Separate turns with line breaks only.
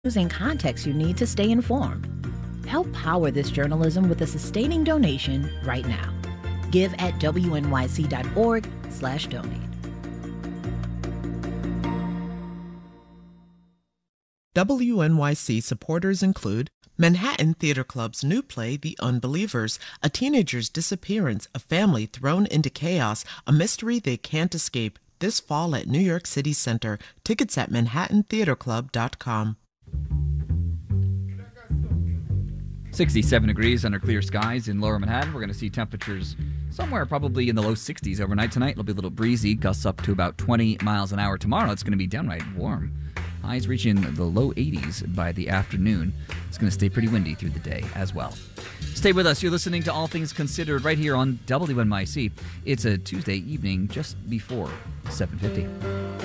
news and context you need to stay informed. Help power this journalism with a sustaining donation right now. Give at wnyc.org/donate.
WNYC supporters include Manhattan Theater Club's new play, The Unbelievers, a teenager's disappearance, a family thrown into chaos, a mystery they can't escape, this fall at New York City Center. Tickets at manhattantheaterclub.com.
67 degrees under clear skies in lower Manhattan. We're going to see temperatures somewhere probably in the low 60s overnight tonight. It'll be a little breezy, gusts up to about 20 miles an hour. Tomorrow it's going to be downright warm. Highs reaching the low 80s by the afternoon. It's going to stay pretty windy through the day as well. Stay with us. You're listening to All Things Considered right here on WNYC. It's a Tuesday evening just before 7:50.